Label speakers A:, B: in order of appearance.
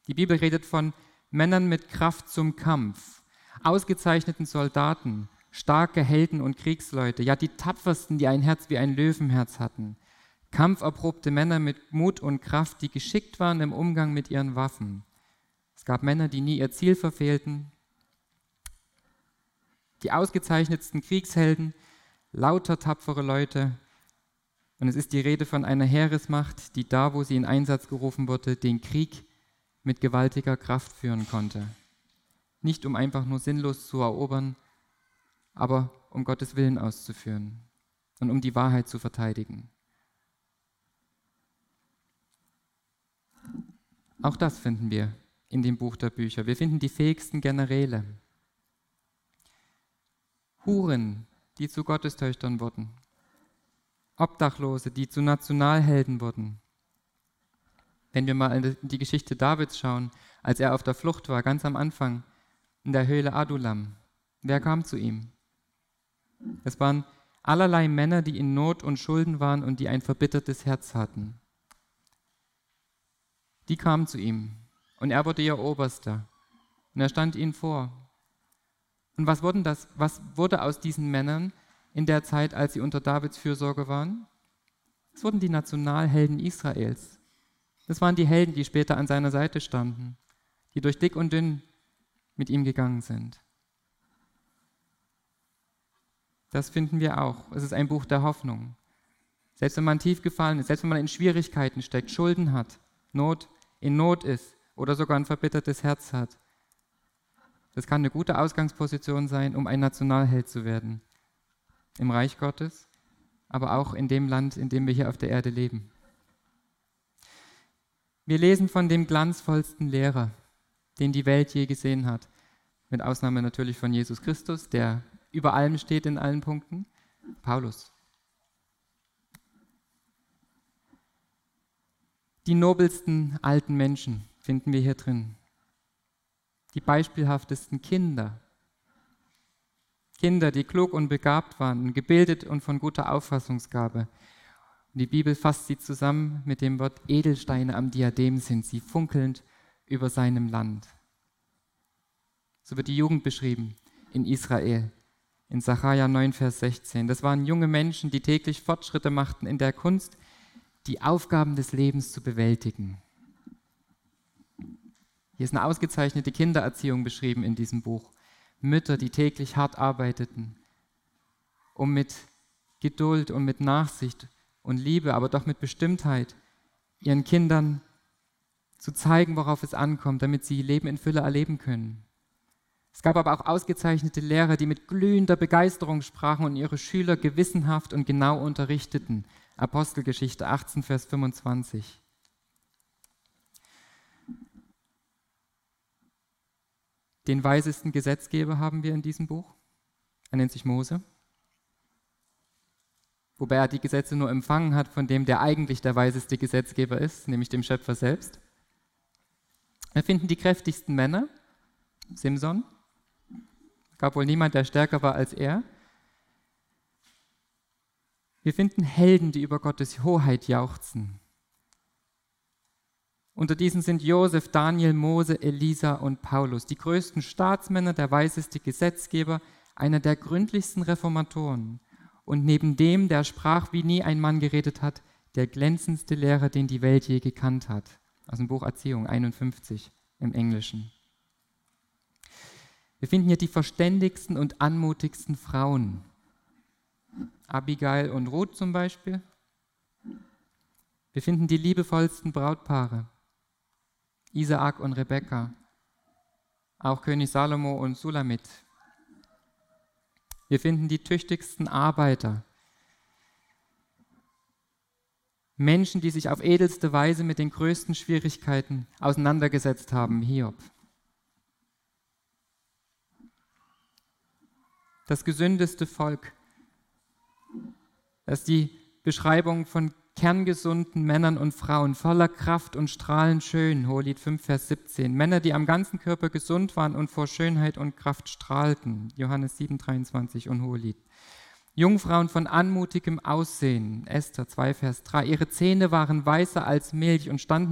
A: Die Bibel redet von Männern mit Kraft zum Kampf, ausgezeichneten Soldaten, starke Helden und Kriegsleute, ja die tapfersten, die ein Herz wie ein Löwenherz hatten. Kampferprobte Männer mit Mut und Kraft, die geschickt waren im Umgang mit ihren Waffen. Es gab Männer, die nie ihr Ziel verfehlten. Die ausgezeichnetsten Kriegshelden, lauter tapfere Leute. Und es ist die Rede von einer Heeresmacht, die da, wo sie in Einsatz gerufen wurde, den Krieg mit gewaltiger Kraft führen konnte. Nicht um einfach nur sinnlos zu erobern, aber um Gottes Willen auszuführen und um die Wahrheit zu verteidigen. Auch das finden wir in dem Buch der Bücher. Wir finden die fähigsten Generäle. Huren, die zu Gottestöchtern wurden. Obdachlose, die zu Nationalhelden wurden. Wenn wir mal in die Geschichte Davids schauen, als er auf der Flucht war, ganz am Anfang, in der Höhle Adullam, wer kam zu ihm? Es waren allerlei Männer, die in Not und Schulden waren und die ein verbittertes Herz hatten. Die kamen zu ihm und er wurde ihr Oberster und er stand ihnen vor. Und was wurde aus diesen Männern in der Zeit, als sie unter Davids Fürsorge waren? Es wurden die Nationalhelden Israels. Das waren die Helden, die später an seiner Seite standen, die durch dick und dünn mit ihm gegangen sind. Das finden wir auch. Es ist ein Buch der Hoffnung. Selbst wenn man tief gefallen ist, selbst wenn man in Schwierigkeiten steckt, Schulden hat, in Not ist oder sogar ein verbittertes Herz hat, das kann eine gute Ausgangsposition sein, um ein Nationalheld zu werden. Im Reich Gottes, aber auch in dem Land, in dem wir hier auf der Erde leben. Wir lesen von dem glanzvollsten Lehrer, den die Welt je gesehen hat. Mit Ausnahme natürlich von Jesus Christus, der über allem steht in allen Punkten, Paulus. Die nobelsten alten Menschen finden wir hier drin. Die beispielhaftesten Kinder. Kinder, die klug und begabt waren, gebildet und von guter Auffassungsgabe. Und die Bibel fasst sie zusammen mit dem Wort Edelsteine am Diadem sind sie, funkelnd über seinem Land. So wird die Jugend beschrieben in Israel, in Sacharja 9, Vers 16. Das waren junge Menschen, die täglich Fortschritte machten in der Kunst, die Aufgaben des Lebens zu bewältigen. Hier ist eine ausgezeichnete Kindererziehung beschrieben in diesem Buch. Mütter, die täglich hart arbeiteten, um mit Geduld und mit Nachsicht und Liebe, aber doch mit Bestimmtheit, ihren Kindern zu zeigen, worauf es ankommt, damit sie Leben in Fülle erleben können. Es gab aber auch ausgezeichnete Lehrer, die mit glühender Begeisterung sprachen und ihre Schüler gewissenhaft und genau unterrichteten. Apostelgeschichte 18, Vers 25. Den weisesten Gesetzgeber haben wir in diesem Buch. Er nennt sich Mose. Wobei er die Gesetze nur empfangen hat von dem, der eigentlich der weiseste Gesetzgeber ist, nämlich dem Schöpfer selbst. Wir finden die kräftigsten Männer, Simson. Es gab wohl niemand, der stärker war als er. Wir finden Helden, die über Gottes Hoheit jauchzen. Unter diesen sind Josef, Daniel, Mose, Elisa und Paulus, die größten Staatsmänner, der weiseste Gesetzgeber, einer der gründlichsten Reformatoren. Und neben dem, der sprach, wie nie ein Mann geredet hat, der glänzendste Lehrer, den die Welt je gekannt hat. Aus dem Buch Erziehung 51 im Englischen. Wir finden hier die verständigsten und anmutigsten Frauen. Abigail und Ruth zum Beispiel. Wir finden die liebevollsten Brautpaare. Isaak und Rebekka. Auch König Salomo und Sulamit. Wir finden die tüchtigsten Arbeiter. Menschen, die sich auf edelste Weise mit den größten Schwierigkeiten auseinandergesetzt haben, Hiob. Das gesündeste Volk. Das ist die Beschreibung von kerngesunden Männern und Frauen, voller Kraft und strahlend schön, Hohelied 5, Vers 17. Männer, die am ganzen Körper gesund waren und vor Schönheit und Kraft strahlten, Johannes 7, 23 und Hohelied. Jungfrauen von anmutigem Aussehen, Esther 2, Vers 3. Ihre Zähne waren weißer als Milch und standen